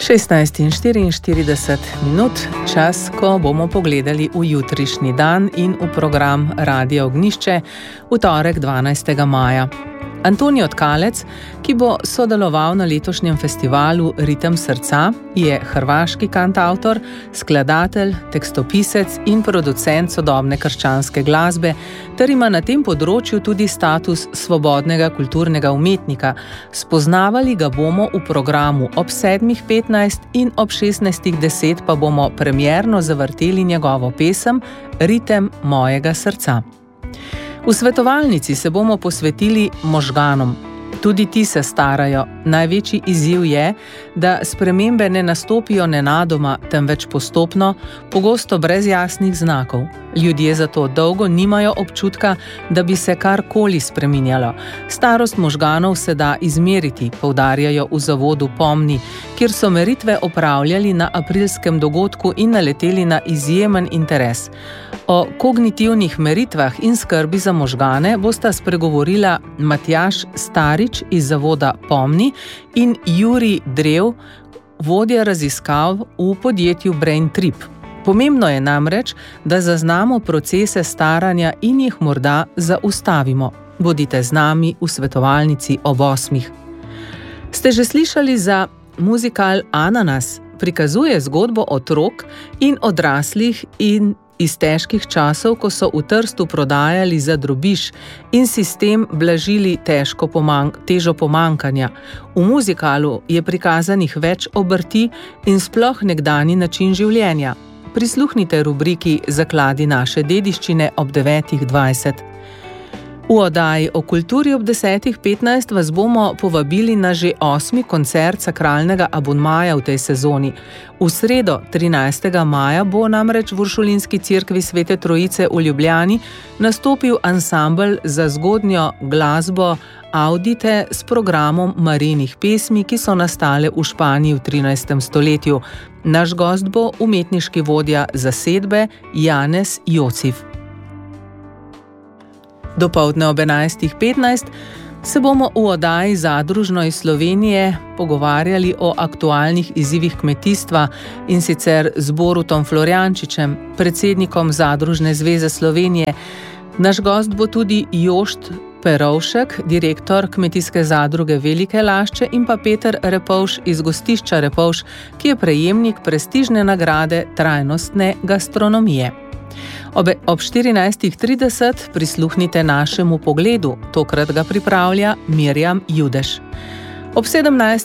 16:44, čas, ko bomo pogledali v jutrišnji dan in v program Radia Ognjišče v torek 12. maja. Antonijo Tkalec, ki bo sodeloval na letošnjem festivalu Ritem srca, je hrvaški kantavtor, skladatelj, tekstopisec in producent sodobne krščanske glasbe, ter ima na tem področju tudi status svobodnega kulturnega umetnika. Spoznavali ga bomo v programu ob 7:15 in ob 16:10 pa bomo premierno zavrteli njegovo pesem Ritem mojega srca. V svetovalnici se bomo posvetili možganom. Tudi ti se starajo. Največji izziv je, da spremembe ne nastopijo nenadoma, temveč postopno, pogosto brez jasnih znakov. Ljudje zato dolgo nimajo občutka, da bi se karkoli spreminjalo. Starost možganov se da izmeriti, poudarjajo v zavodu Pomni, kjer so meritve opravljali na aprilskem dogodku in naleteli na izjemen interes. O kognitivnih meritvah in skrbi za možgane bosta spregovorila Matjaž Starič iz zavoda Pomni in Jurij Drev, vodja raziskav v podjetju Braintrip. Pomembno je namreč, da zaznamo procese staranja in jih morda zaustavimo. Bodite z nami v svetovalnici ob 8. Ste že slišali za muzikal Ananas? Prikazuje zgodbo otrok in odraslih in iz težkih časov, ko so v Trstu prodajali za drobiž in si s tem blažili težo pomankanja. V muzikalu je prikazanih več obrti in sploh nekdanji način življenja. Prisluhnite rubriki Zakladi naše dediščine ob 9:20. V oddaji o kulturi ob 10:15 vas bomo povabili na že 8. koncert sakralnega abonmaja v tej sezoni. V sredo 13. maja bo namreč v Uršulinski cerkvi Svete Trojice v Ljubljani nastopil ansambel za zgodnjo glasbo Audite s programom Marijinih pesmi, ki so nastale v Španiji v 13. stoletju. Naš gost bo umetniški vodja zasedbe Janez Jocif. Dopoldne ob 11:15 se bomo v oddaji Zadružno iz Slovenije pogovarjali o aktualnih izzivih kmetijstva in sicer z Borutom Florjančičem, predsednikom Zadružne zveze Slovenije. Naš gost bo tudi Jošt Perovšek, direktor kmetijske zadruge Velike Lašče, in pa Peter Repovš iz gostišča Repovš, ki je prejemnik prestižne nagrade trajnostne gastronomije. Ob 14:30 prisluhnite našemu pogledu, tokrat ga pripravlja Mirjam Judeš. Ob